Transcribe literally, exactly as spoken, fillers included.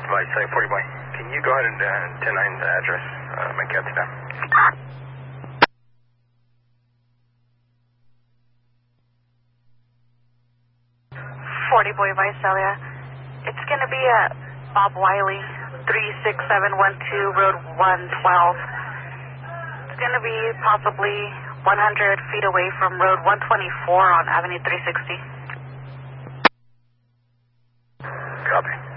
by site forty boy. Can you go ahead and uh, ten nine the address? Uh, my cat's down. forty boy Visalia. It's going to be at Bob Wiley, three six seven one two, Road one twelve. It's going to be possibly one hundred feet away from Road one twenty-four on Avenue three sixty. Copy.